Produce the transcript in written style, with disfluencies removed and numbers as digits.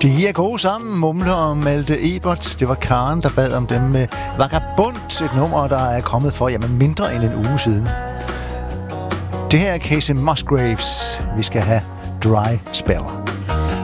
De er gode sammen, Mumle og Malte Ebert. Det var Karen, der bad om dem med Vagabond, et nummer, der er kommet for mindre end en uge siden. Det her er Kacey Musgraves. Vi skal have Dry Spell.